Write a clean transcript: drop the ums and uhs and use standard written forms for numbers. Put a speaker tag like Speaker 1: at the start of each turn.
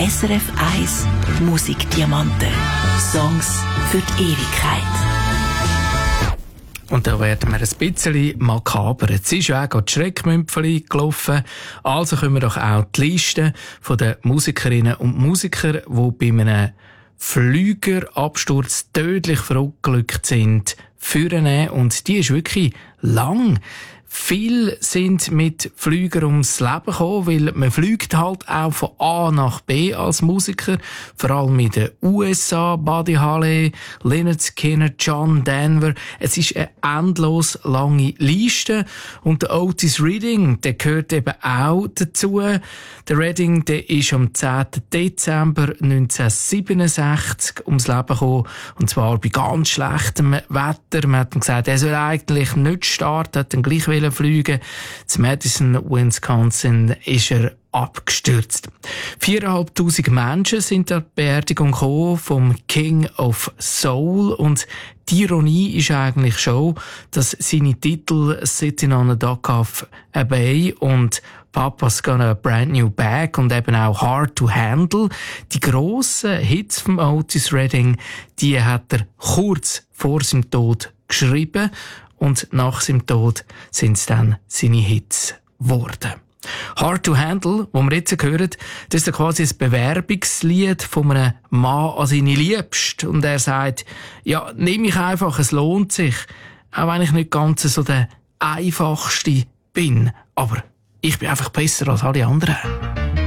Speaker 1: SRF 1 Musikdiamanten. Songs für die Ewigkeit.
Speaker 2: Und da werden wir ein bisschen makaber. Jetzt ist ja auch gerade die Schreckmümpfeli gelaufen. Also können wir doch auch die Liste der Musikerinnen und Musiker, die bei einem Flügerabsturz tödlich verunglückt sind, führen. Und die ist wirklich lang. Viele sind mit Flügern ums Leben gekommen, weil man fliegt halt auch von A nach B als Musiker. Vor allem in den USA, Buddy Holly, Lynyrd Skynyrd, John Denver. Es ist eine endlos lange Liste. Und der Otis Redding, der gehört eben auch dazu. Der Redding, der ist am 10. Dezember 1967 ums Leben gekommen. Und zwar bei ganz schlechtem Wetter. Man hat ihm gesagt, er soll eigentlich nicht starten, hat dann gleich fliegen. Zu Madison, Wisconsin, ist er abgestürzt. 4'500 Menschen sind an die Beerdigung gekommen vom King of Soul. Und die Ironie ist eigentlich schon, dass seine Titel Sitting on a Dock of a Bay und Papa's Got a Brand New Bag und eben auch Hard to Handle, die grossen Hits von Otis Redding, die hat er kurz vor seinem Tod geschrieben. Und nach seinem Tod sind es dann seine Hits geworden. Hard to Handle, wo wir jetzt hören, das ist quasi ein Bewerbungslied von einem Mann an seine Liebste. Und er sagt, ja, nimm mich einfach, es lohnt sich. Auch wenn ich nicht ganz so der Einfachste bin. Aber ich bin einfach besser als alle anderen.